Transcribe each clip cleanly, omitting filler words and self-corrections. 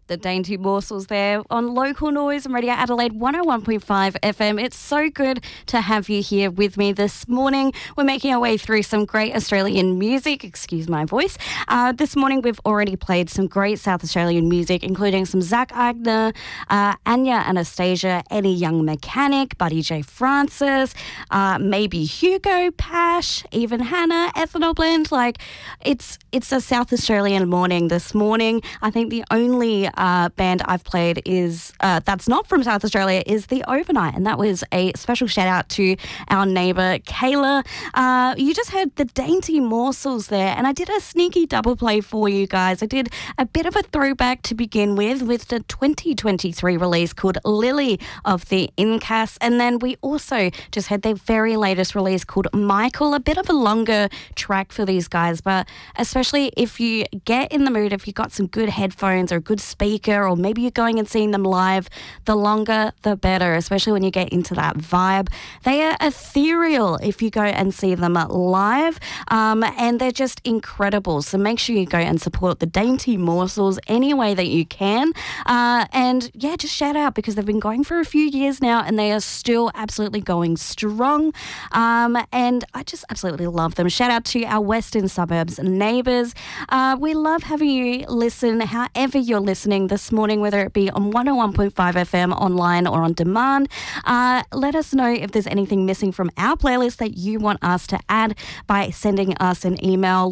The Dainty Morsels there on Local Noise and Radio Adelaide 101.5 FM. It's so good to have you here with me this morning. We're making our way through some great Australian music. Excuse my voice. This morning we've already played some great South Australian music, including some Zach Agner, Anya Anastasia, Eddie Young Mechanic, Buddy J. Francis, maybe Hugo Pash, even Hannah, Ethanol Blend. Like, it's a South Australian morning this morning. I think the only band I've played is that's not from South Australia is The Overnight, and that was a special shout out to our neighbour Kayla. You just heard the Dainty Morsels there, and I did a sneaky double play for you guys. I did a bit of a throwback to begin with the 2023 release called Lily of the Incas, and then we also just had their very latest release called Michael, a bit of a longer track for these guys, but especially if you get in the mood, if you've got some good headphones or a good speaker, or maybe you're going and seeing them live, the longer the better, especially when you get into that vibe. They are ethereal if you go and see them live, and they're just incredible. So make sure you go and support the Dainty Morsels any way that you can. And yeah, just shout out because they've been going for a few years now and they are still absolutely going strong. And I just absolutely love them. Shout out to our Western Suburbs neighbours. We love having you listen however you're listening this morning, whether it be on 101.5 FM online or on demand. Let us know if there's anything missing from our playlist that you want us to add by sending us an email,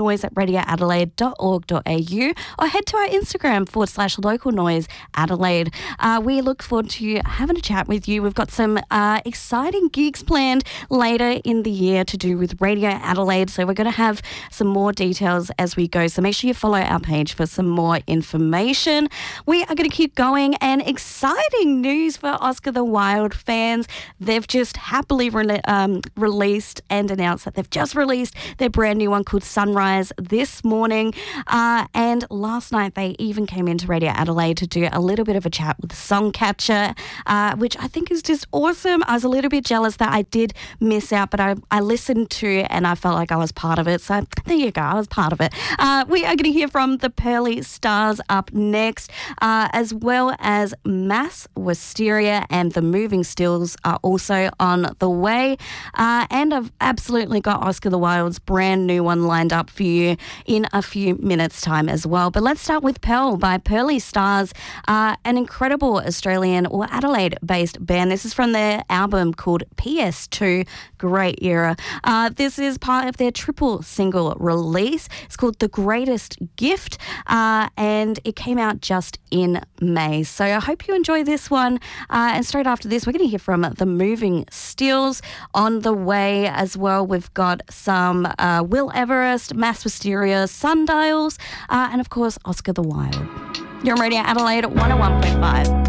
localnoise@radioadelaide.org.au, or head to our Instagram /localnoiseadelaide. We look forward to having a chat with you. We've got some exciting gigs planned later in the year to do with Radio Adelaide, so we're going to have some more details as we go. So make sure you follow our page for some more information. We are going to keep going, and exciting news for Oscar the Wild fans. They've just happily released and announced that they've just released their brand new one called Sunrise this morning. And last night they even came into Radio Adelaide to do a little bit of a chat with Songcatcher, which I think is just awesome. I was a little bit jealous that I did miss out, but I listened to and I felt like I was part of it. So there you go, I was part of it. We are going to hear from the Pearly Stars up next, as well as Mass Wisteria and the Moving Stills are also on the way. And I've absolutely got Oscar the Wild's brand new one lined up for you in a few minutes' time as well. But let's start with Pearl by Pearly Stars, an incredible Australian or Adelaide-based band. This is from their album called PS2, great era. This is part of their triple single release. It's called The Greatest Gift, and it came out just in May. So I hope you enjoy this one. And straight after this, we're going to hear from the Moving Stills on the way as well. We've got some Will Everest, Mass Wisteria, Sundials, and of course, Oscar the Wild. You're on Radio Adelaide at 101.5.